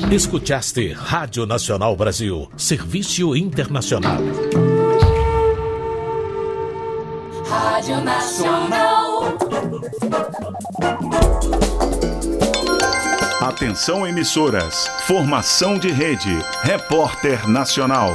Escutaste Rádio Nacional Brasil, Serviço Internacional. Rádio Nacional. Atenção emissoras, formação de rede, Repórter Nacional.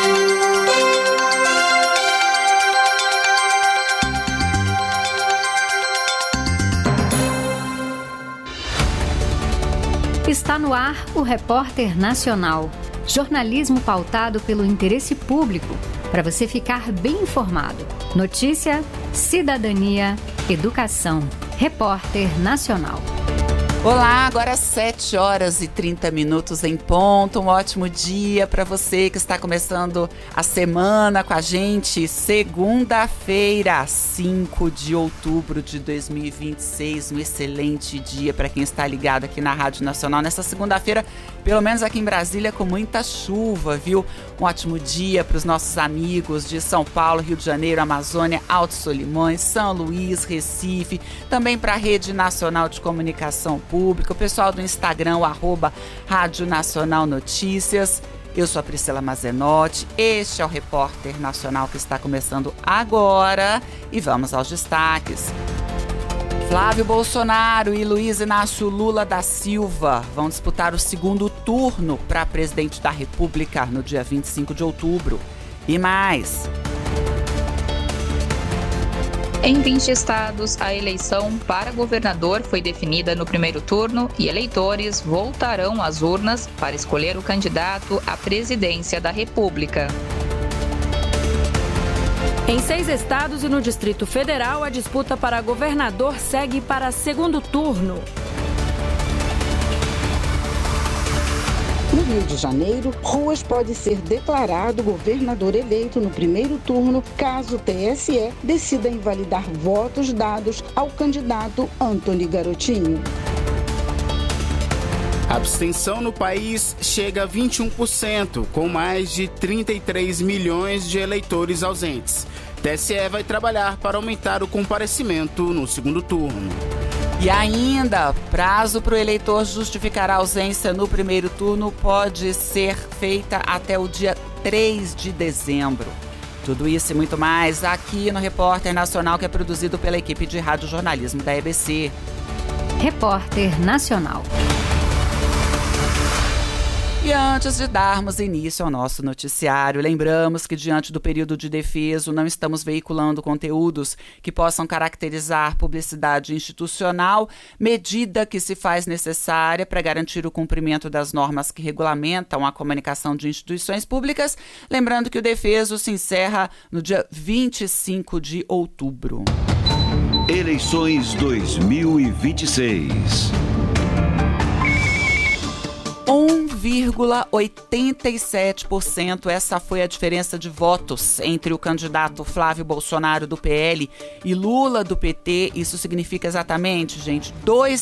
Está no ar o Repórter Nacional. Jornalismo pautado pelo interesse público, para você ficar bem informado. Notícia, cidadania, educação. Repórter Nacional. Olá, agora 7h30 em ponto. Um ótimo dia para você que está começando a semana com a gente. Segunda-feira, 5 de outubro de 2026. Um excelente dia para quem está ligado aqui na Rádio Nacional. Nessa segunda-feira, pelo menos aqui em Brasília, com muita chuva, viu? Um ótimo dia para os nossos amigos de São Paulo, Rio de Janeiro, Amazônia, Alto Solimões, São Luís, Recife. Também para a Rede Nacional de Comunicação Pública, o pessoal do Instagram, o @Rádio Nacional Notícias. Eu sou a Priscila Mazenotti, este é o Repórter Nacional que está começando agora e vamos aos destaques. Flávio Bolsonaro e Luiz Inácio Lula da Silva vão disputar o segundo turno para presidente da República no dia 25 de outubro. E mais... Em 20 estados, a eleição para governador foi definida no primeiro turno e eleitores voltarão às urnas para escolher o candidato à presidência da República. Em 6 estados e no Distrito Federal, a disputa para governador segue para segundo turno. No Rio de Janeiro, Ruas pode ser declarado governador eleito no primeiro turno, caso o TSE decida invalidar votos dados ao candidato Antony Garotinho. A abstenção no país chega a 21%, com mais de 33 milhões de eleitores ausentes. TSE vai trabalhar para aumentar o comparecimento no segundo turno. E ainda, prazo para o eleitor justificar a ausência no primeiro turno pode ser feita até o dia 3 de dezembro. Tudo isso e muito mais aqui no Repórter Nacional, que é produzido pela equipe de radiojornalismo da EBC. Repórter Nacional. E antes de darmos início ao nosso noticiário, lembramos que diante do período de defeso não estamos veiculando conteúdos que possam caracterizar publicidade institucional, medida que se faz necessária para garantir o cumprimento das normas que regulamentam a comunicação de instituições públicas, lembrando que o defeso se encerra no dia 25 de outubro. Eleições 2026. 1,87%, essa foi a diferença de votos entre o candidato Flávio Bolsonaro do PL e Lula do PT. Isso significa exatamente, gente,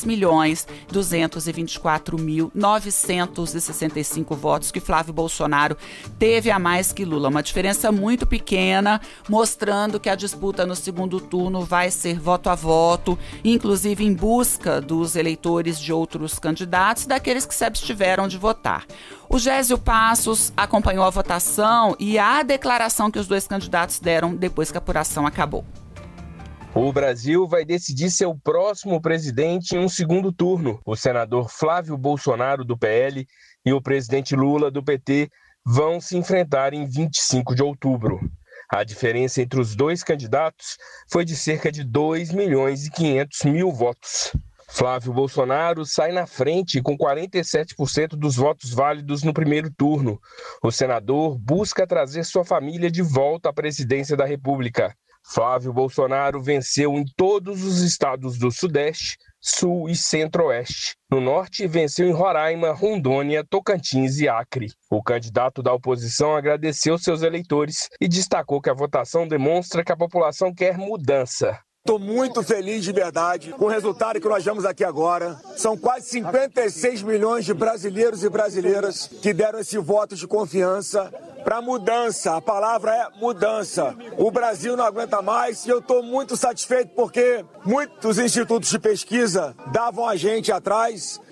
2.224.965 votos que Flávio Bolsonaro teve a mais que Lula. Uma diferença muito pequena, mostrando que a disputa no segundo turno vai ser voto a voto, inclusive em busca dos eleitores de outros candidatos e daqueles que se abstiveram de votar. O Gésio Passos acompanhou a votação e a declaração que os dois candidatos deram depois que a apuração acabou. O Brasil vai decidir seu próximo presidente em um segundo turno. O senador Flávio Bolsonaro, do PL, e o presidente Lula, do PT, vão se enfrentar em 25 de outubro. A diferença entre os dois candidatos foi de cerca de 2.500.000 votos. Flávio Bolsonaro sai na frente com 47% dos votos válidos no primeiro turno. O senador busca trazer sua família de volta à presidência da República. Flávio Bolsonaro venceu em todos os estados do Sudeste, Sul e Centro-Oeste. No Norte, venceu em Roraima, Rondônia, Tocantins e Acre. O candidato da oposição agradeceu seus eleitores e destacou que a votação demonstra que a população quer mudança. Estou muito feliz de verdade com o resultado que nós vemos aqui agora. São quase 56 milhões de brasileiros e brasileiras que deram esse voto de confiança para mudança. A palavra é mudança. O Brasil não aguenta mais e eu estou muito satisfeito porque muitos institutos de pesquisa davam a gente atrás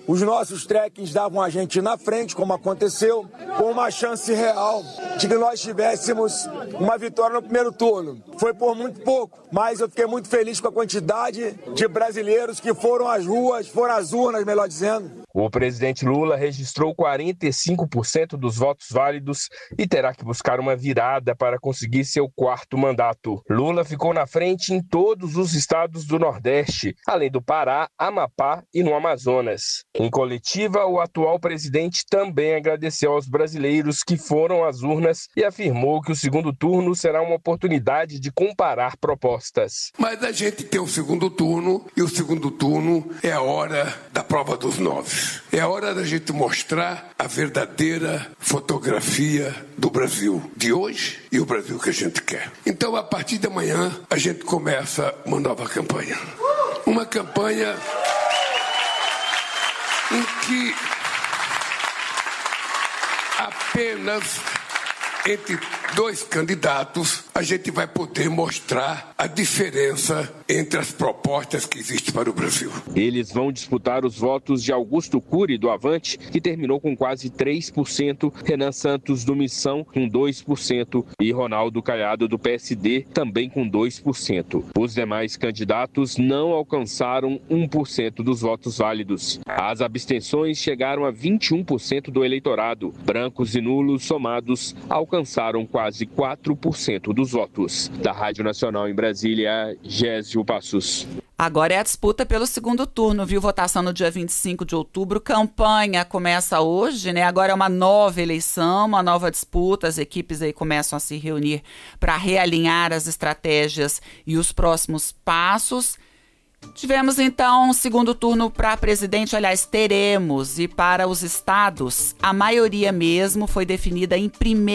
os nossos trekkings davam a gente na frente, como aconteceu, com uma chance real de que nós tivéssemos uma vitória no primeiro turno. Foi por muito pouco, mas eu fiquei muito feliz com a quantidade de brasileiros que foram às ruas, foram às urnas, melhor dizendo. O presidente Lula registrou 45% dos votos válidos e terá que buscar uma virada para conseguir seu quarto mandato. Lula ficou na frente em todos os estados do Nordeste, além do Pará, Amapá e no Amazonas. Em coletiva, o atual presidente também agradeceu aos brasileiros que foram às urnas e afirmou que o segundo turno será uma oportunidade de comparar propostas. Mas a gente tem o segundo turno e o segundo turno é a hora da prova dos 9. É a hora da gente mostrar a verdadeira fotografia do Brasil de hoje e o Brasil que a gente quer. Então, a partir de amanhã, a gente começa uma nova campanha. Uma campanha em que apenas entre dois candidatos a gente vai poder mostrar a diferença entre as propostas que existem para o Brasil. Eles vão disputar os votos de Augusto Cury, do Avante, que terminou com quase 3%, Renan Santos, do Missão, com 2%, e Ronaldo Caiado, do PSD, também com 2%. Os demais candidatos não alcançaram 1% dos votos válidos. As abstenções chegaram a 21% do eleitorado. Brancos e nulos somados alcançaram quase 4% dos votos. Da Rádio Nacional em Brasília, Gésio Passos. Agora é a disputa pelo segundo turno, viu? Votação no dia 25 de outubro. Campanha começa hoje, né? Agora é uma nova eleição, uma nova disputa. As equipes aí começam a se reunir para realinhar as estratégias e os próximos passos. Tivemos, então, um segundo turno para presidente, aliás, teremos. E para os estados, a maioria mesmo foi definida em primeiro